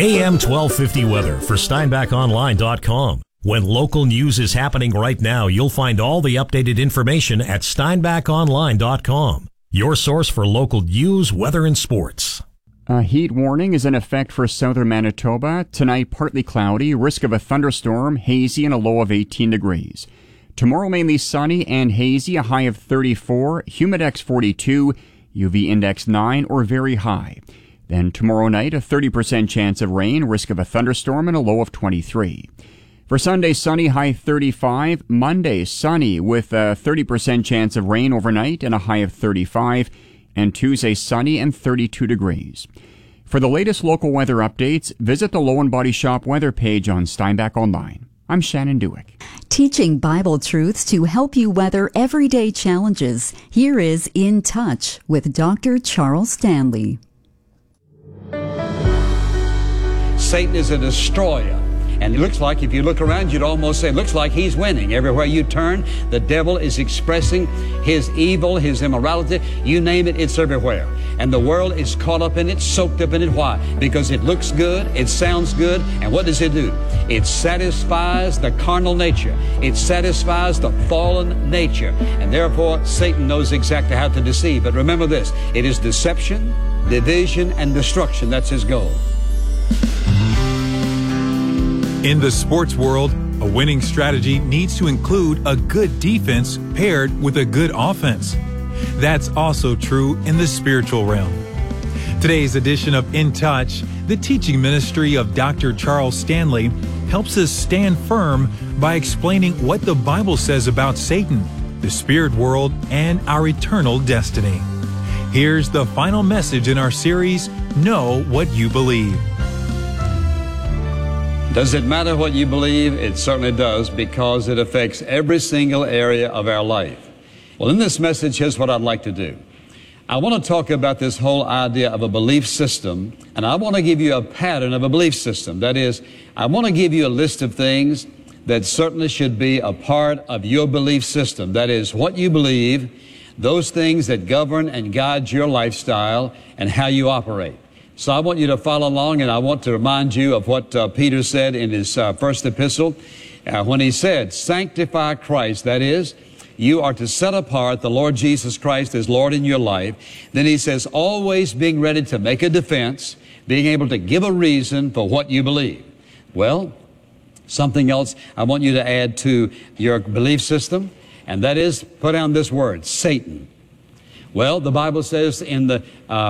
AM 1250 weather for SteinbachOnline.com. When local news is happening right now, you'll find all the updated information at SteinbachOnline.com. Your source for local news, weather, and sports. A heat warning is in effect for southern Manitoba. Tonight, partly cloudy, risk of a thunderstorm, hazy, and a low of 18 degrees. Tomorrow, mainly sunny and hazy, a high of 34, humidex 42, UV index 9 or very high. Then tomorrow night, a 30% chance of rain, risk of a thunderstorm, and a low of 23. For Sunday, sunny, high 35. Monday, sunny with a 30% chance of rain overnight and a high of 35. And Tuesday, sunny and 32 degrees. For the latest local weather updates, visit the Low & Body Shop weather page on Steinbach Online. I'm Shannon Dewick. Teaching Bible truths to help you weather everyday challenges. Here is In Touch with Dr. Charles Stanley. Satan is a destroyer. And it looks like, if you look around, you'd almost say, it looks like he's winning. Everywhere you turn, the devil is expressing his evil, his immorality. You name it, it's everywhere. And the world is caught up in it, soaked up in it. Why? Because it looks good, it sounds good, and what does it do? It satisfies the carnal nature. It satisfies the fallen nature. And therefore, Satan knows exactly how to deceive. But remember this, it is deception, division, and destruction. That's his goal. In the sports world, a winning strategy needs to include a good defense paired with a good offense. That's also true in the spiritual realm. Today's edition of In Touch, the teaching ministry of Dr. Charles Stanley, helps us stand firm by explaining what the Bible says about Satan, the spirit world, and our eternal destiny. Here's the final message in our series, Know What You Believe. Does it matter what you believe? It certainly does, because it affects every single area of our life. Well, in this message, here's what I'd like to do. I want to talk about this whole idea of a belief system, and I want to give you a pattern of a belief system. That is, I want to give you a list of things that certainly should be a part of your belief system. That is, what you believe, those things that govern and guide your lifestyle and how you operate. So I want you to follow along, and I want to remind you of what Peter said in his first epistle when he said, sanctify Christ. That is, you are to set apart the Lord Jesus Christ as Lord in your life. Then he says, always being ready to make a defense, being able to give a reason for what you believe. Well, something else I want you to add to your belief system, and that is, put down this word, Satan. Well, the Bible says in the